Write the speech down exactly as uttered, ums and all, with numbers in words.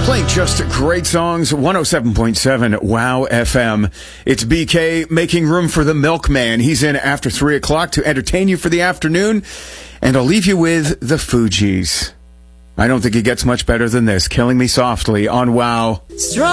Playing just great songs, one oh seven point seven Wow F M. It's B K making room for the milkman. He's in after three o'clock to entertain you for the afternoon, and I'll leave you with the Fugees. I don't think it gets much better than this. Killing Me Softly on Wow.